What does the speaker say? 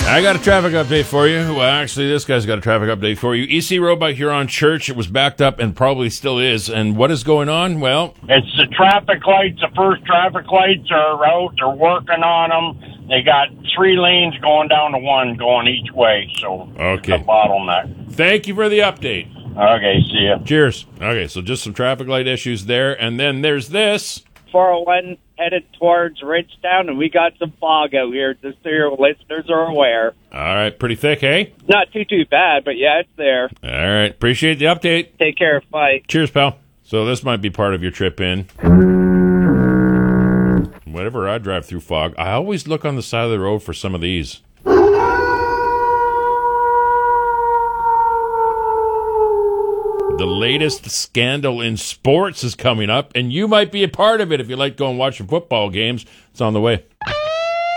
I got a traffic update for you. Well, actually, this guy's got a traffic update for you. EC Road by Huron Church, it was backed up and probably still is. And what is going on? Well, it's the traffic lights. The first traffic lights are out. They're working on them. They got 3 lanes going down to 1 going each way. So okay. It's a bottleneck. Thank you for the update. Okay, see ya. Cheers. Okay, so just some traffic light issues there. And then there's this. 401 headed towards Ridgetown, and we got some fog out here, just so your listeners are aware. All right, pretty thick, hey? Not too bad, but yeah, it's there. All right, appreciate the update. Take care, bye. Cheers, pal. So this might be part of your trip in. Whenever I drive through fog, I always look on the side of the road for some of these. The latest scandal in sports is coming up, and you might be a part of it if you like going watching football games. It's on the way.